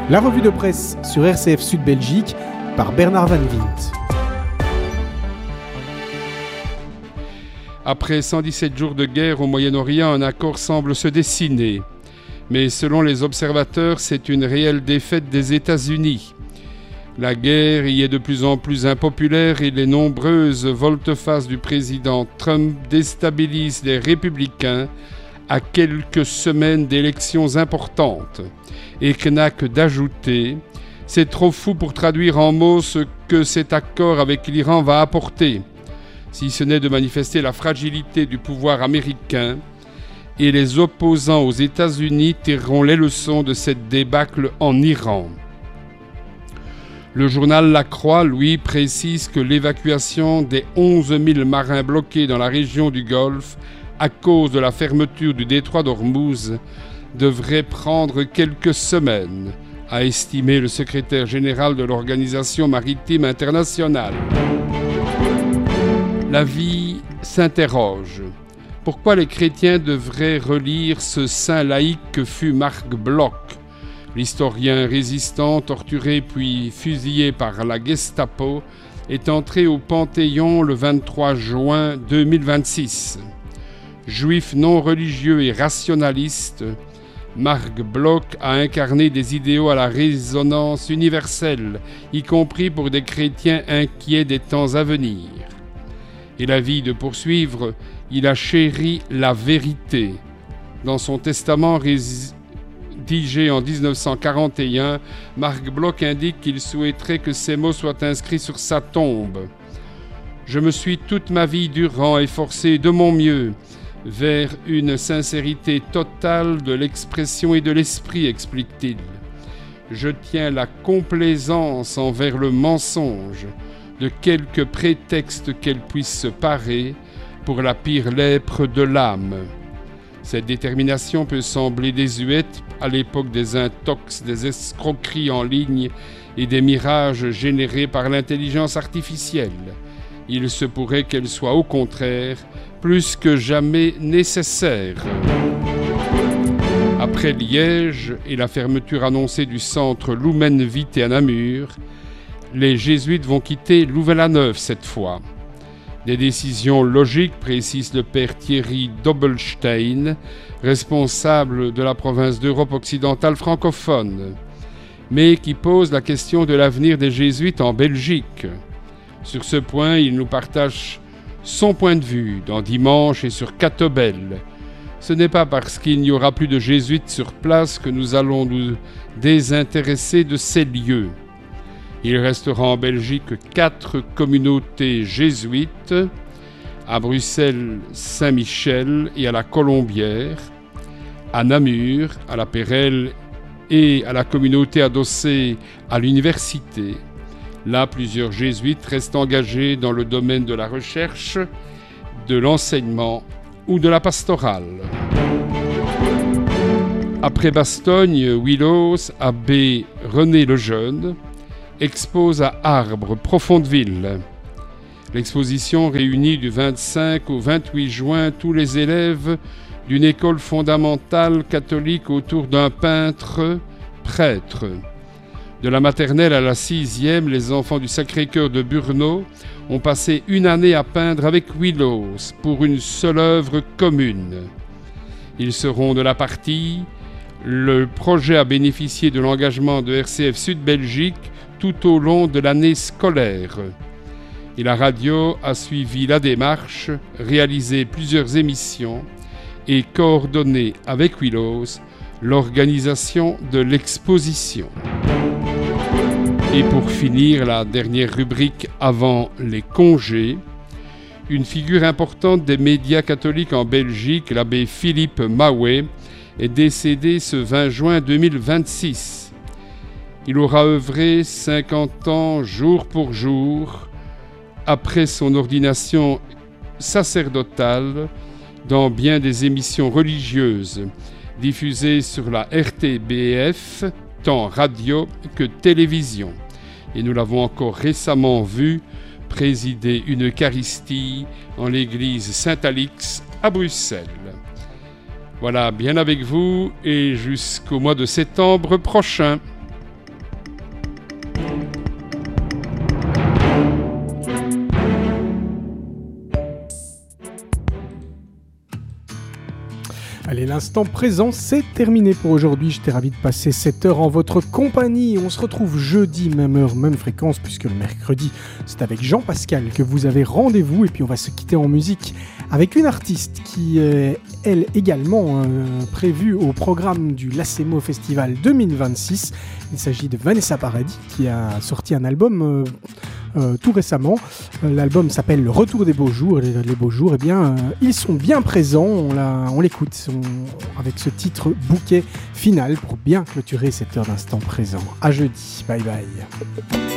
La revue de presse sur RCF Sud Belgique par Bernard Van Wint. Après 117 jours de guerre au Moyen-Orient, un accord semble se dessiner. Mais selon les observateurs, c'est une réelle défaite des États-Unis. La guerre y est de plus en plus impopulaire et les nombreuses volte-face du président Trump déstabilisent les républicains à quelques semaines d'élections importantes. Et Knack d'ajouter « C'est trop fou pour traduire en mots ce que cet accord avec l'Iran va apporter, si ce n'est de manifester la fragilité du pouvoir américain, et les opposants aux États-Unis tireront les leçons de cette débâcle en Iran. » Le journal La Croix, lui, précise que l'évacuation des 11 000 marins bloqués dans la région du Golfe à cause de la fermeture du détroit d'Ormuz devrait prendre quelques semaines, a estimé le secrétaire général de l'Organisation maritime internationale. La vie s'interroge. Pourquoi les chrétiens devraient relire ce saint laïc que fut Marc Bloch, l'historien résistant, torturé puis fusillé par la Gestapo, est entré au Panthéon le 23 juin 2026. Juif non religieux et rationaliste, Marc Bloch a incarné des idéaux à la résonance universelle, y compris pour des chrétiens inquiets des temps à venir. Et l'avis de poursuivre, il a chéri la vérité. Dans son testament rédigé en 1941, Marc Bloch indique qu'il souhaiterait que ces mots soient inscrits sur sa tombe. « Je me suis toute ma vie durant efforcé de mon mieux vers une sincérité totale de l'expression et de l'esprit, explique-t-il. Je tiens la complaisance envers le mensonge, de quelque prétexte qu'elle puisse se parer, pour la pire lèpre de l'âme. Cette détermination peut sembler désuète à l'époque des intox, des escroqueries en ligne et des mirages générés par l'intelligence artificielle. Il se pourrait qu'elle soit au contraire plus que jamais nécessaire. Après Liège et la fermeture annoncée du centre Lumen Vitae à Namur, les jésuites vont quitter Louvain-la-Neuve cette fois. Des décisions logiques, précise le père Thierry Dobbelstein, responsable de la province d'Europe occidentale francophone, mais qui posent la question de l'avenir des jésuites en Belgique. Sur ce point, il nous partage son point de vue dans Dimanche et sur Catobel. Ce n'est pas parce qu'il n'y aura plus de jésuites sur place que nous allons nous désintéresser de ces lieux. Il restera en Belgique 4 communautés jésuites, à Bruxelles, Saint-Michel et à la Colombière, à Namur, à la Pérelle et à la communauté adossée à l'université. Là, plusieurs jésuites restent engagés dans le domaine de la recherche, de l'enseignement ou de la pastorale. Après Bastogne, Willows, abbé René Lejeune expose à Arbre, Profondeville. L'exposition réunit du 25 au 28 juin tous les élèves d'une école fondamentale catholique autour d'un peintre prêtre. De la maternelle à la 6e, les enfants du Sacré-Cœur de Brno ont passé une année à peindre avec Willows pour une seule œuvre commune. Ils seront de la partie. Le projet a bénéficié de l'engagement de RCF Sud Belgique tout au long de l'année scolaire. Et la radio a suivi la démarche, réalisé plusieurs émissions et coordonné avec Willows l'organisation de l'exposition. Et pour finir, la dernière rubrique avant les congés, une figure importante des médias catholiques en Belgique, l'abbé Philippe Mahouet, est décédé ce 20 juin 2026. Il aura œuvré 50 ans jour pour jour après son ordination sacerdotale dans bien des émissions religieuses diffusées sur la RTBF, tant radio que télévision. Et nous l'avons encore récemment vu présider une Eucharistie en l'église Saint-Alix à Bruxelles. Voilà, bien avec vous et jusqu'au mois de septembre prochain. Allez, l'instant présent, c'est terminé pour aujourd'hui. J'étais ravi de passer cette heure en votre compagnie. On se retrouve jeudi, même heure, même fréquence, puisque le mercredi, c'est avec Jean-Pascal que vous avez rendez-vous. Et puis on va se quitter en musique avec une artiste qui est, elle, également prévue au programme du Lacemo Festival 2026. Il s'agit de Vanessa Paradis, qui a sorti un album tout récemment. L'album s'appelle Le Retour des Beaux Jours. Et les Beaux Jours, eh bien, ils sont bien présents. On l'écoute avec ce titre Bouquet Final pour bien clôturer cette heure d'instant présent. À jeudi. Bye bye.